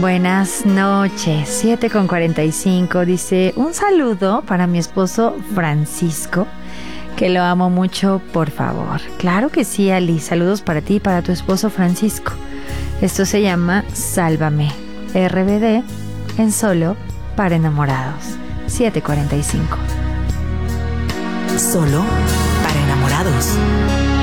Buenas noches, 7:45. Dice, un saludo para mi esposo Francisco, que lo amo mucho, por favor. Claro que sí, Ali, saludos para ti y para tu esposo Francisco. Esto se llama Sálvame, RBD, en Solo para Enamorados, 7:45. Solo para enamorados.